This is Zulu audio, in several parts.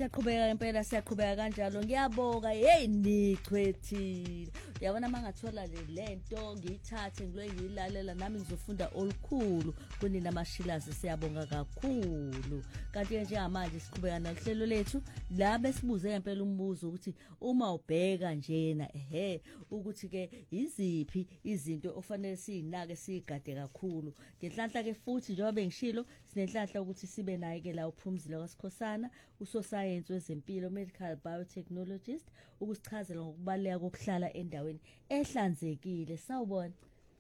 siyaqhubeka impela siyaqhubeka kanjalo ngiyabonga hey nichwethile uyabona mangathola lento ngiyithathe ngilo ngiyilalela nami ngizofunda olukhulu kunina amashilazi siyabonga kakhulu kanti njengamanje siqhubeka nohlelo lethu la besibuze impela umbuzo ukuthi uma ubheka njena ukuthi ke iziphi izinto ofanele sinake sigade kakhulu ngenhlanhla ke futhi njengoba bengishilo sinenhlanhla ukuthi sibe naye ke la uPhumzile kwaSikhosana usosayensi wezempilo medical biotechnologist ukusichazela ngokubaleka kokuhlala endaweni ehlanzekile sawubona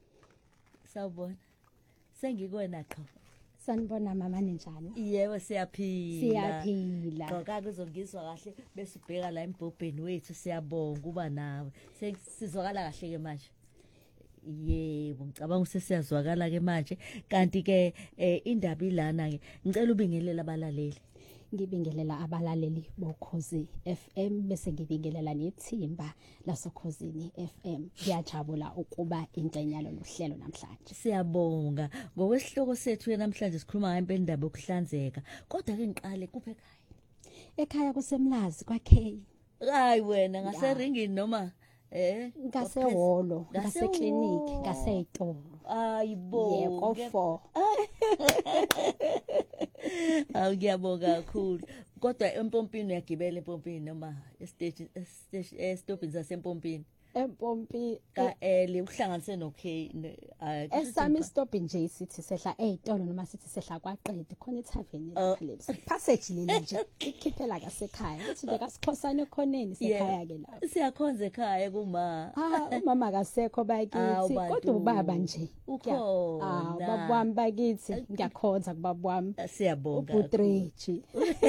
sengikwena qho sanibona mama ninjani yebo siyaphila siyaphila kuzongizwa kahle bese ubheka la embhobheni wethu siyabonga uba nawe sizwakala kahle ke manje yebo ngicabanga ukuthi siyazwakala ke manje kanti ke indaba ilana ke ngicela ubingelela abalaleli ngibingelela abalaleli boKhozi FM bese ngibingelela nethimba lasokhosini FM ngiyajabula ukuba ingxenyalo lohlelo namhlanje siyabonga ngokwesihloko sethu namhlanje sikhuluma ngempela indaba yokuhlanzeka kodwa ke ngiqale kuphe ekhaya kusemlazi kwaKay hayi wena ngaseringini noma ngaseholo ngaseklinik ngaseyitolo ayibo yebo 4 ngiyabonga kakhulu kodwa empompini uyagibela empompini noma estopini zasempompini empompi kaEli uhlanganise noK esami stop nje sithi sehla eyitolo noma sithi sehla kwaQedi khona ithaveni lapha passage leli nje ikhiphela kasekhaya uthi nje kaSikhosana ekhoneni sekhaya ke la siyakhonza ekhaya kuma umama kasekho bakithi kodwa ubaba nje ukhona baba wami bakithi ngiyakhonza kubaba wami siyabonga ubutreji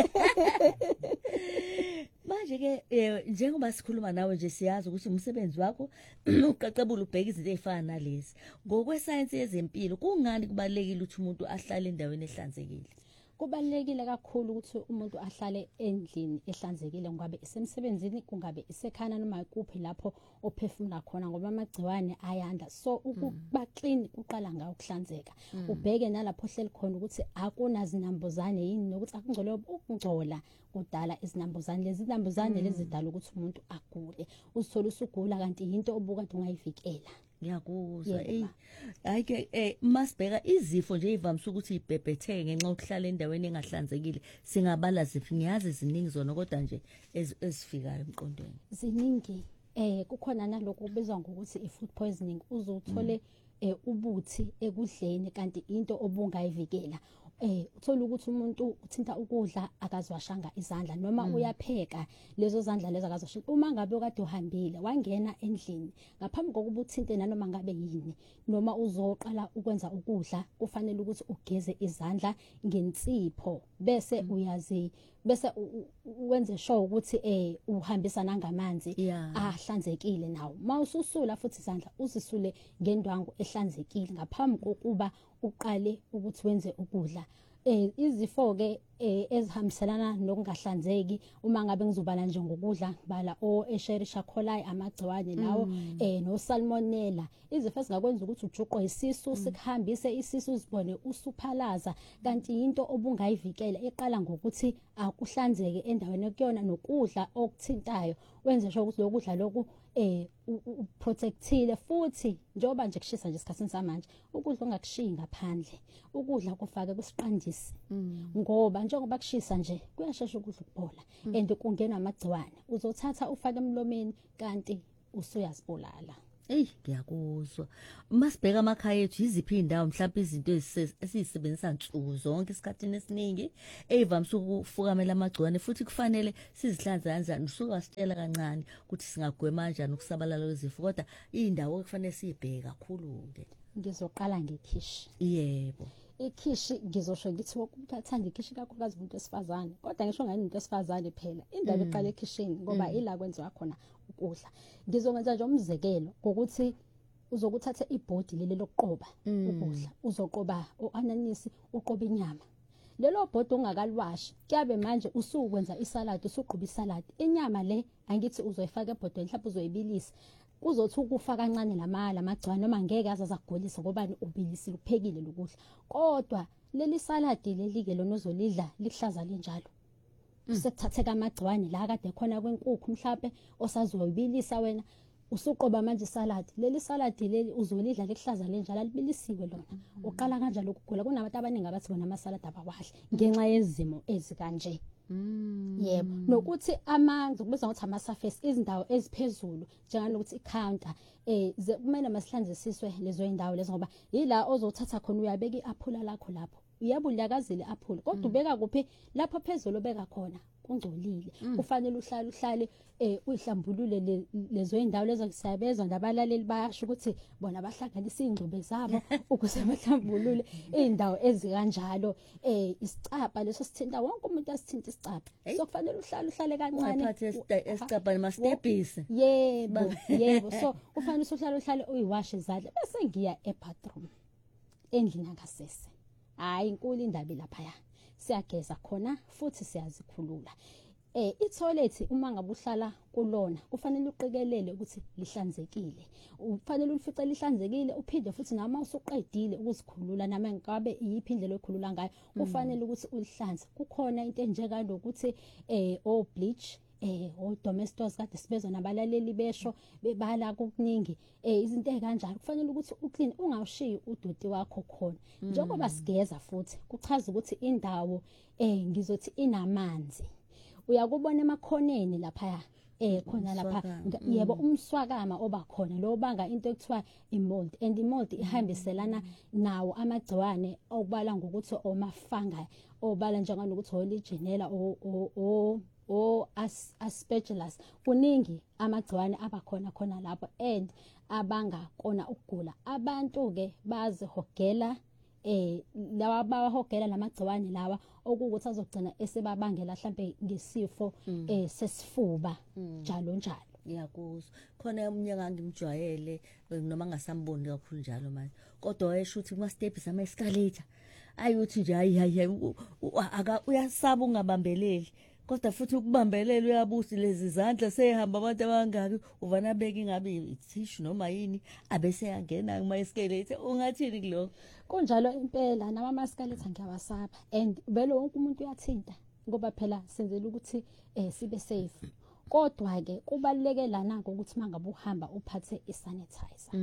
manje ke njengoba sikhuluma nawe nje siyazi ukuthi umsebenzi wakho uqaqebula ubheka izinto ezifana nalezi ngokwesayensi yezempilo kungani kubalekile ukuthi umuntu ahlale endaweni ehlanzekile kubalekile kakhulu ukuthi umuntu ahlale endlini ehlanzekile ngabe isemsebenzini kungabe isekhana noma kuphi lapho ophefumula khona ngoba amagciwane ayanda so ukuba clean uqala ngawo ukuhlanzeka ubheke nalapho hleli khona ukuthi akunazinambuzane yini nokuthi akungcole ukungcola kudala izinambuzane lezi zinambuzane lezi zidala ukuthi umuntu agule uzithola usugula kanti into obukade ungayivikela ngiyakuzwa hayi ke masibheka izifo nje ivamisa ukuthi ibhebhetheke ngenxa yokuhlala endaweni engahlanzekile singabala ziphi ngiyazi ziningi zona kodwa nje ezifikayo emqondweni ziningi kukhona nalokho kubizwa ngokuthi ifood poisoning uzothole ubuthi ekudleni kanti into obungayivikela uthola ukuthi umuntu uthinta ukudla akazwashanga izandla noma uyapheka lezo zandla lezo akazwashanga uma ngabe ukade uhambile wangena endlini ngaphambi kokuba uthinte nanoma ngabe yini noma uzoqala ukwenza ukudla kufanele ukuthi ugeze izandla ngensipho bese bese wenze sure ukuthi uhambisa nangamanzi ahlanzekile nawo mawususula futhi izandla uzisule ngendwangu ehlanzekile ngaphambi kokuba uqale ukuthi wenze ukudla izifo ke ezihambiselana nokungahlanzeki uma ngabe ngizobala nje ngokudla bala Escherichia coli amagciwane lawo no salmonella izifo ezingakwenza ukuthi ujuqwe isisu sikuhambise isisu uzibone usuphalaza kanti into obungayivikela eqala ngokuthi akuhlanzeke endaweni kuyona nokudla okuthintayo wenze sho ukuthi lokudla lokhu uprotectile futhi njoba nje kushisa nje isikhatsini samanje ukudla ongakushiyi ngaphandle ukudla kufake kusiqandisi ngoba njengoba kushisa nje kuyashesha ukudla ukubola and kungena amagciwane uzothatha ufake emlomeni kanti usuyazibulala ngiyakuzwa masibheka amakhaya ethu iziphi indawo mhlawumbe izinto esizisebenzisa nsuku zonke isikhathini esiningi evamisa ukufukamela amagciwane futhi kufanele sizihlanze kanjani usuka sitshela kancane ukuthi singagwema kanjani ukusabalala kwezifo kodwa indawo okufanele siyibheke kakhulu ke ngizoqala ngekhishi yebo ikhishi ngizosho ngithi ukuthi athanda ikhishi kakhulukazi umuntu wesifazane kodwa ngisho ngani umuntu wesifazane phela indaba iqala ekhishini ngoba ila kwenziwa khona ukudla ngizokwenza nje umzekelo ngokuthi uzokuthatha ibhodi leli lokuqoba ukudla uzoqoba oananisi uqoba inyama lelo bhodi ungakalwashi kuyabe manje usukwenza isalad usuqoba isalad inyama le angithi uzoyifaka ebhodweni mhlawumbe uzoyibilisa uzothi ukufa kancane lamagciwane noma ngeke azaza kugolisa ngoba ubilisile uphekile lokudla kodwa leli salad leli ke lona uzolidla lihlaza linjalo usethatheka amagciwane la kade khona kwenkukhu mhlawumbe osazoyibilisa wena usuqoba manje isaladi leli saladi leli uzolidla lekuhlaza lenjalo alibilisiwe lona uqala kanjalo ukugula kunabantu abaningi abathi bona amasaladi abawadli ngenxa yezimo ezikanje. Yebo, nokuthi amanzi kubiza ukuthi ama-surface izindawo eziphezulu njengalokuthi i-counter kumele masihlanzisiswe lezo indawo lezo ngoba yila ozothatha khona uyabeka i-aphula lakho lapho yebo uyakazile aphula kodwa ubeka kuphi lapho phezulu obeka khona kungcolile kufanele uhlale uyihlambulule lezo indawo lezo kusabezwa nabalaleli bayasho ukuthi bona bahlanganisa ingcube zabo ukuze bahlambulule indawo ezikanjalo isicapha leso sithinta wonke umuntu asithinta isicapha so kufanele uhlale kancane esicapha mastebhisi yebo so kufanele uhlale uyiwashe izandla bese ngiya e-bathroom endlini ngasese hayi inkulu indaba lapha siyageza khona futhi siyazikhulula. I-toilet uma ngabe uhlala kulona kufanele uqikelele ukuthi lihlanzekile. Ufanele ulifice lihlanzekile uphinde futhi noma usuqedile ukuzikhulula noma ngabe iyiphi indlela okhulula ngayo kufanele ukuthi ulihlanze. Kukhona into enjengalokuthi bleach o-domestos kade sibezwa nabalaleli besho bebala kokuningi izinto ezikanjalo kufanele ukuthi uclean ungawushiyi udoti wakho khona njengoba sigeza futhi kuchaza ukuthi indawo ngizothi inamanzi uyakubona emakhoneni lapha khona lapha yebo umswakama obakhona lo banga into ekuthiwa i-mold and i-mold ihambiselana nawo amagciwane okubala ngokuthi oma-fungi obala njengalokuthi o-legionella aspergillus kuningi amagciwane abakhona khona lapho and abangakona ukugula abantu ke bazihogela lawa abahogela lamagciwane lawa okuthi azogcina esebabangela mhlambe ngesifo sesifuba njalo ngiyakuzwa khona umnyaka ngimjwayele noma ngasamboni kakhulu njalo manje kodwa wayesho ukuthi kuma steps ama escalator ayuthi nje hayi uyasaba ungabambeleli kodwa futhi ukubambelela uyabusi lezi zandla sehamba abantu abangaki uvana beka ingabe ithishu noma yini abese yangena kuma escalator ungathini kuloko kunjalo impela nama mascalator ngiyawasaba and vele wonke umuntu uyathinta ngoba phela senzela ukuthi sibe safe kodwa ke kubaleke lana ukuthi mangabe uhamba uphathe isanitizer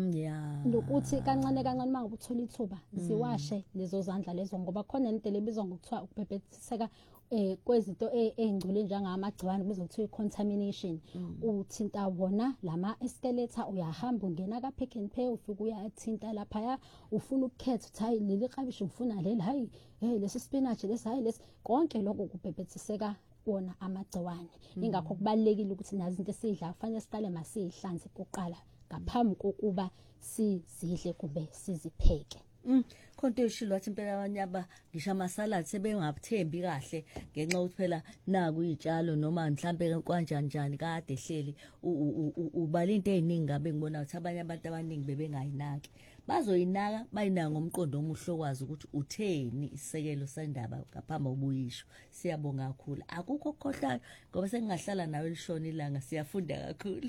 lokuthi kancane mangabe uthola ithuba ziwashe lezo zandla lezo ngoba khona into lebizwa ngokuthiwa ukubhebhetheka kwezinto ezingcole njengamagciwane kubizwa ngokuthiwa i-contamination uthinta wona lama escalator uyahamba ungena ka Pick n Pay ufika uyathinta lapha ufuna ukukhetha uthi hayi leli klabishi ngifuna leli hayi lesi spinach lesi hayi lesi konke lokho kubhebhetheka wona amagciwane ingakho kubalekile ukuthi nazi into esidla kufanele siqale masihlanze kuqala ngaphambi kokuba sizidle kube sizipheke khonto ishilo wathi impela abanyaba ngisho amasalad sebengabuthembi kahle ngenxa ukuthi phela naku izitshalo noma mhlambe kanjani njani kade ehleli ubala into eziningi ngabe ngibona ukuthi abanye abantu abaningi bebengayinaki bazoyinaka bayinaka ngomqondo omuhle okwazi ukuthi utheni isekelo sendaba ngaphambi kokubuyisho siyabonga kakhulu akukho okukhohlayo ngoba sengingahlala nawe lishona ilanga siyafunda kakhulu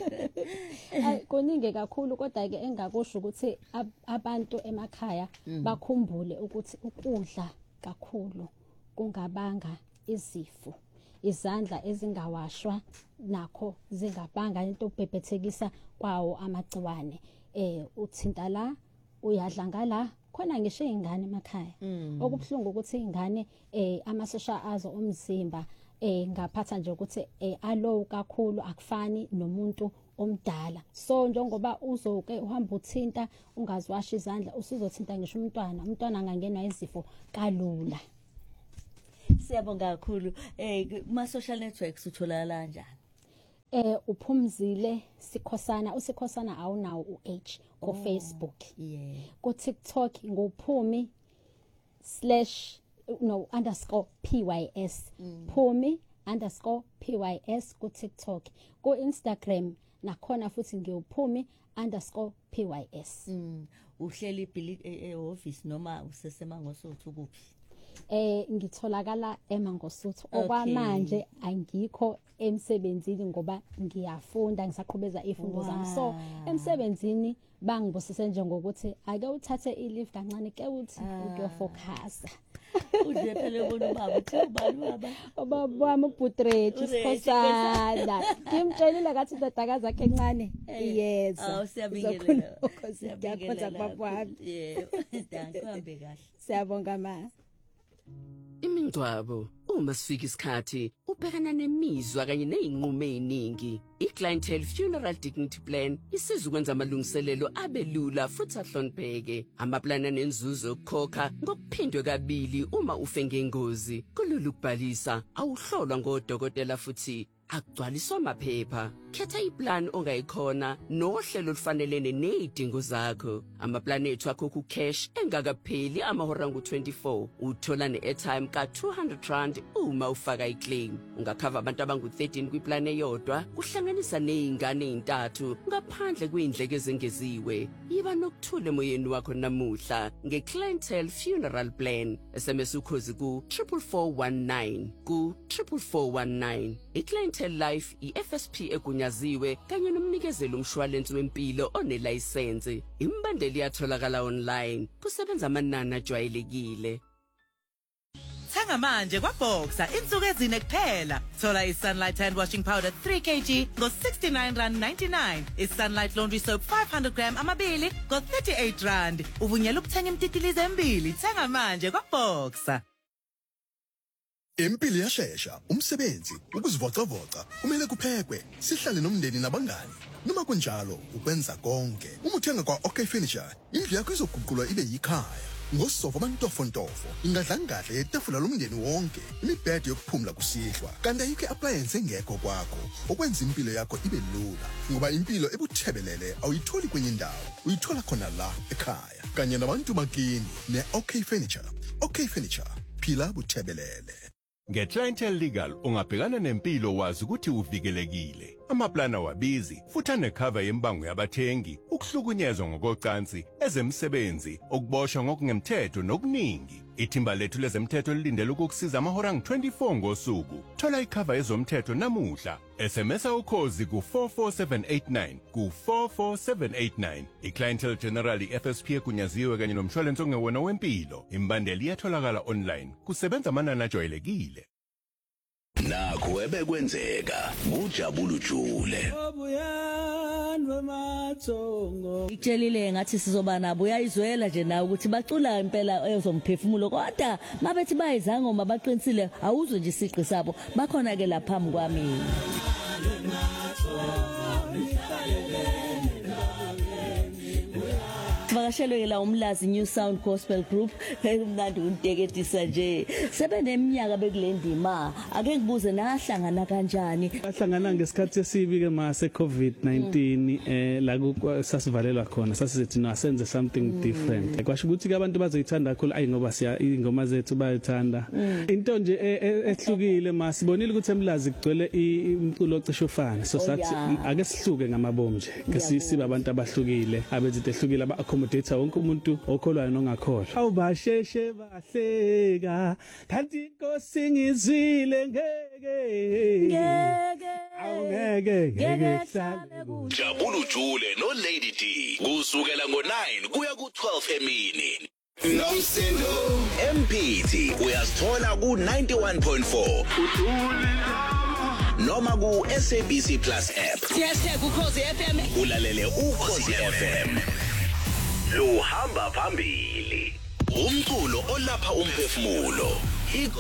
kuningi kakhulu kodwa ke engakusho ukuthi abantu emakhaya bakhumbule ukuthi ukudla kakhulu kungabanga izifo izandla ezingawashwa nakho zingabanga into okubhebhethekisa kwawo amagciwane uthinta la uyadla ngala khona ngisho izingane emakhaya okubhlungu ukuthi izingane amasosha azo omzimba ngaphatha nje ukuthi alow kakhulu akufani nomuntu omdala so njengoba uzoke uhamba uthinta ungaziwashi izandla usuzothinta ngisho umntwana angangenwa izifo kalula. Siyabonga kakhulu kuma social networks utholakala kanjani? Uphumzile Sikhosana uSikhosana awunawo u-H ku Facebook ku TikTok ngophumi /_PYS Phumi_PYS ku TikTok ku Instagram nakhona futhi ngiyophumi _PYS uhleli e-office noma usesemangosuthu kuphi? Ngitholakala eMangosuthu okwamanje angikho emsebenzini ngoba ngiyafunda ngisaqhubeza izifundo zami so emsebenzini bangibusise nje ngokuthi ake uthathe i-leave kancane ke uthi ukuyofocus Udle phela ubona ubaba uthi ubani baba. Ubaba wami uButreji Sikhosana. Ngimtshelile kathi indodakazi yakhe encane. Yes. Aw siyabingelela. Siyabonga baba wami. Yebo. Danke hambe kahle. Siyabonga ma. Imingcwabo uma sifika isikhathi ubhekana nemizwa kanye nezinqumo eziningi. iClientele Funeral Dignity Plan isiza ukwenza amalungiselelo abelula futhi ahlonipheke. Amaplani anenzuzo yokukhokha ngokuphindwe kabili uma ufe ngengozi. Kulula ukubhalisa, awuhlolwa ngodokotela futhi akugcwaliswa amaphepha. Khetha iplan ongayikhona nohlelo olufanelene nezidingo zakho. Amaplani ethu akho ku cash engakapheli amahora ngu24. Uthola ne-airtime ka200 uma ufaka iclaim. Ungakhava abantu abangu13 kwiplan eyodwa, kuhlanganisa nezingane ezintathu ngaphandle kwezindleko ezengeziwe. Yiba nokuthula emoyeni wakho namuhla ngeClientele Funeral Plan. SMS ukhozi ku 44419 ku 44419. iClientele Life iFSP egunyaziwe kanye nomnikezeli umshwalense wempilo onelayisense. Imbandeli yatholakala online. Kusebenza amanani ajwayelekile. Thenga manje kwaBoxer insuku ezine kuphela. Thola iSunlight hand washing powder 3 kg ngo R69.99. iSunlight laundry soap 500 gram amabili ngo R38. Uvunyelwa ukuthenga imtitilizo emibili. Thenga manje kwaBoxer. Impilo iyashesha, umsebenzi, ukuzivocavoca, kumele kuphekwe, sihlale nomndeni nabangani. Noma kunjalo, ukwenza konke. Uma uthenga kwa OK Furniture, indlu yakho izoguqulwa ibe yikhaya. Ngosofa abantofontofo, ingadlangadla yetafula lomndeni wonke, imibhede yokuphumula kusihlwa. Kanti ayikho appliance engekho kwakho, okwenza impilo yakho ibe lula. Ngoba impilo ebuthebelele awuyitholi kwenye indawo, uyithola khona la ekhaya. Kanye nabantu bakini ne-OK Furniture. OK Furniture, phila buthebelele. NgeClientele Legal ungabhekana nempilo wazi ukuthi uvikelekile. Amaplana wabizi futhi anecover yembango yabathengi, ukuhlukunyezwa ngokocansi, ezemsebenzi, ukuboshwa ngokungemthetho nokuningi. Ithimba lethu lezemthetho lilindele ukukusiza amahora ngu24 ngosuku. Thola icover yezomthetho namuhla. SMS ukhozi ku 44789 ku 44789. iClientele General FSP egunyaziwe kanye nomshwalense ongewona wempilo. Imbandeli iyatholakala online. Kusebenza amanani ajwayelekile. Nakho ebekwenzeka ujabula ujule. Itshelile ngathi sizoba nabo uyayizwela nje nawe ukuthi bacula impela ezomphefumulo kodwa mabethi bayizangoma baqinisile awuzwe nje isiqi sabo bakhona ke lapha phambi kwami. Vakashelwe la umlazi New Sound Gospel Group umnandi unteketisa nje sebeneminyaka bekulendima ake ngibuze nahlangana kanjani ahlangana ngesikhathi esibi ke mase COVID-19 la sasivalelwa khona sasisethi no asenze something different kwasho ukuthi ke abantu bazoyithanda kakhulu ayi ngoba siya ingoma zethu bayithanda into nje ehlukile masibonile ukuthi emlazi kugcwele imculo ocisho ufana so sathi ake sihluke ngamabomu nje ke sibe abantu abahlukile abezinto ehlukile accommodate wonke umuntu okholwayo nongakholwa awubasheshe bahleka kanti inkosi ngizwile ngeke Jabula ujule no Lady D kusukela ngo9 kuya ku12 emini. Nomsindo MPT uyasithola ku91.4 noma ku SABC Plus app. #ukhozi FM Ulalele ukhozi FM. Luhamba phambili. Umculo olapha umphefumulo.